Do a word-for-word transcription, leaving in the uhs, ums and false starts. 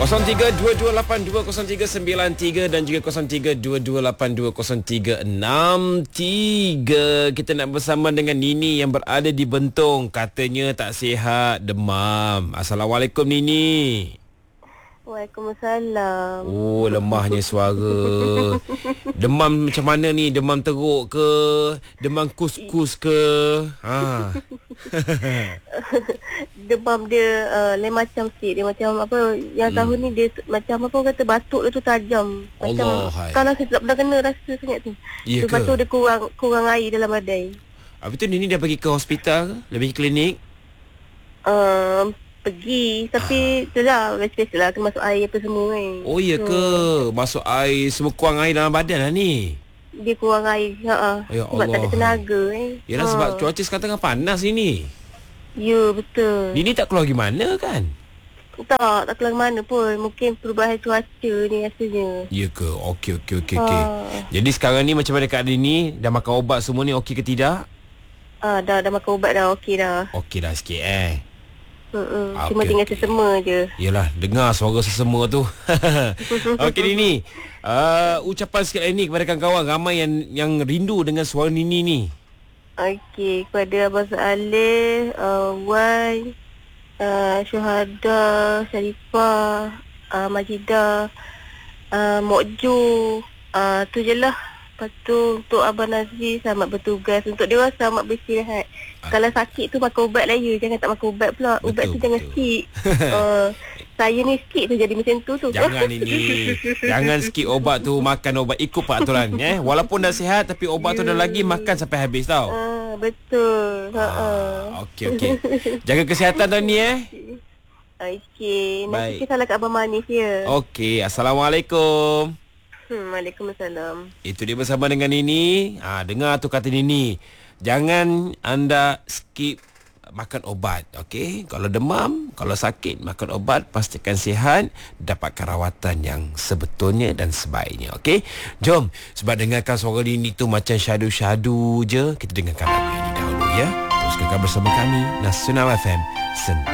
kosong tiga dua dua lapan dua kosong tiga sembilan tiga dan juga kosong tiga dua dua lapan dua kosong tiga enam tiga. Kita nak bersama dengan Nini yang berada di Bentong. Katanya tak sihat, demam. Assalamualaikum Nini. Waalaikumsalam. Oh, lemahnya suara. Demam macam mana ni? Demam teruk ke? Demam kus-kus ke? Ha. Demam dia uh, lain macam sikit. Dia macam apa, yang Hmm. tahun ni dia macam apa orang kata, batuk dia tu tajam. Macam Allah, hai. sekarang saya tak pernah kena rasa sangat tu. Ya Lepas ke? tu dia kurang kurang air dalam badan. Habis tu Nini dah pergi ke hospital ke? Dah pergi klinik? Uh, pergi tapi tu lah, biasa-biasa lah kena masuk air apa semua kan. Oh ya ke? Masuk air, semua kurang air dalam badan lah ni. Dia kurang air. Ha. Ya Sebab tak ada Allah. tenaga eh. Yalah, sebab cuaca sekarang tengah panas ini. Ya betul. Nini tak keluar pergi mana kan? Tak, tak keluar mana pun. Mungkin perubahan cuaca ni rasanya. Ya ke? Okey, okey, okey. Ha. okey. Jadi sekarang ni macam mana keadaan Nini? Dah makan ubat semua ni okey ke tidak? Ah, dah dah makan ubat dah, okey dah. Okey dah sikit eh. Mm-mm. Ah, Cuma okey, tinggal okey. sesama je. Yelah, dengar suara sesama tu. Okey Nini. Uh, ucapan sikit lain ni kepada kawan-kawan ramai yang yang rindu dengan suara Nini ni. Okey, kepada Abang Saleh, uh, Wan, uh, Syuhada, Sharifah, uh, Majidah, uh, Mokju, uh, tu je lah. Lepas tu untuk Abang Nazri, selamat bertugas. Untuk dia orang, selamat beristirahat. Kalau sakit tu makan ubat lah ya. Jangan tak makan ubat pula. Ubat Betul, tu jangan betul. skip. uh, Saya ni skip tu jadi macam tu tu. Jangan Nini. Jangan skip obat tu, makan obat ikut peraturan eh. Walaupun dah sihat tapi obat tu dah lagi, makan sampai habis tau. Ah, betul. Ha ah. Ah, okey okey. Jaga kesihatan tau ni eh. Okey. Nanti Baik. kita salah kat Abang Manis ya. Okey, assalamualaikum. Hmm, Waalaikumsalam. Itu dia bersama dengan Nini. Ah, dengar tu kata Nini. Jangan anda skip makan obat, okey? Kalau demam, kalau sakit, makan obat, pastikan sihat, dapatkan rawatan yang sebetulnya dan sebaiknya, okey? Jom, sebab dengarkan suara Nini tu macam syadu-syadu je, kita dengarkan lagu ini dahulu ya. Teruskan bersama kami Nasional F M. Sen